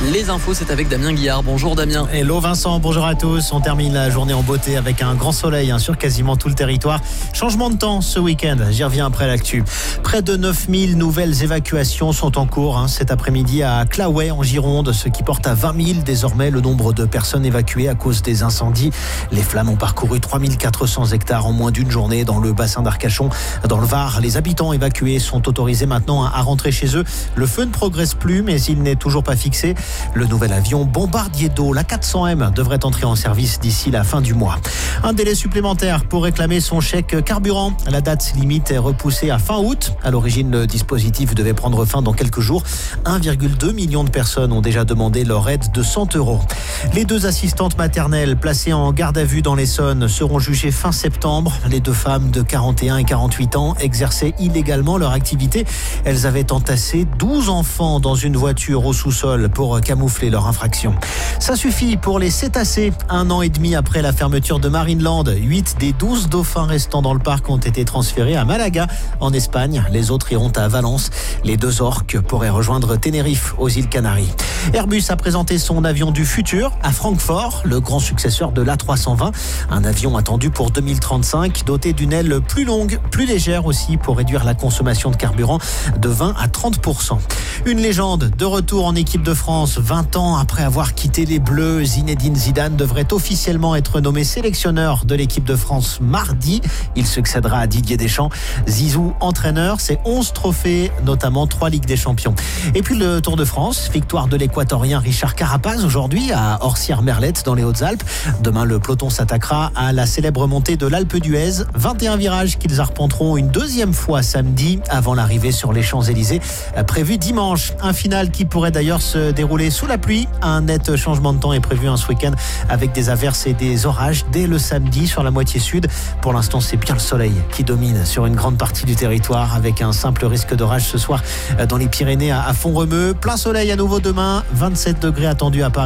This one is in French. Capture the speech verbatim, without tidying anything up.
Les infos, c'est avec Damien Guillard. Bonjour Damien. Hello Vincent, bonjour à tous. On termine la journée en beauté avec un grand soleil hein, sur quasiment tout le territoire. Changement de temps ce week-end, j'y reviens après l'actu. Près de neuf mille nouvelles évacuations sont en cours hein, cet après-midi à Claouet en Gironde, ce qui porte à vingt mille désormais le nombre de personnes évacuées à cause des incendies. Les flammes ont parcouru trois mille quatre cents hectares en moins d'une journée dans le bassin d'Arcachon. Dans le Var, les habitants évacués sont autorisés maintenant à rentrer chez eux. Le feu ne progresse plus, mais il n'est toujours pas fixé. Le nouvel avion bombardier d'eau, la quatre cents M, devrait entrer en service d'ici la fin du mois. Un délai supplémentaire pour réclamer son chèque carburant. La date limite est repoussée à fin août. À l'origine, le dispositif devait prendre fin dans quelques jours. un virgule deux million de personnes ont déjà demandé leur aide de cent euros. Les deux assistantes maternelles placées en garde à vue dans l'Essonne seront jugées fin septembre. Les deux femmes de quarante et un et quarante-huit ans exerçaient illégalement leur activité. Elles avaient entassé douze enfants dans une voiture au sous-sol pour camoufler leur infraction. Ça suffit pour les cétacés. Un an et demi après la fermeture de Marineland, huit des douze dauphins restants dans le parc ont été transférés à Malaga, en Espagne. Les autres iront à Valence. Les deux orques pourraient rejoindre Tenerife, aux îles Canaries. Airbus a présenté son avion du futur à Francfort, le grand successeur de l'A trois cent vingt. Un avion attendu pour deux mille trente-cinq, doté d'une aile plus longue, plus légère aussi, pour réduire la consommation de carburant de vingt à trente pour cent. Une légende de retour en équipe de France. vingt ans après avoir quitté les Bleus, Zinedine Zidane devrait officiellement être nommé sélectionneur de l'équipe de France mardi. Il succédera à Didier Deschamps. Zizou, entraîneur, c'est onze trophées, notamment trois Ligues des Champions. Et puis le Tour de France, victoire de l'Équatorien Richard Carapaz aujourd'hui à Orsières-Merlette dans les Hautes-Alpes. Demain, le peloton s'attaquera à la célèbre montée de l'Alpe d'Huez. vingt et un virages qu'ils arpenteront une deuxième fois samedi avant l'arrivée sur les Champs-Élysées prévue dimanche. Un final qui pourrait d'ailleurs se dérouler sous la pluie. Un net changement de temps est prévu ce week-end avec des averses et des orages dès le samedi sur la moitié sud. Pour l'instant, c'est bien le soleil qui domine sur une grande partie du territoire avec un simple risque d'orage ce soir dans les Pyrénées à Font-Romeu. Plein soleil à nouveau demain, vingt-sept degrés attendus à Paris.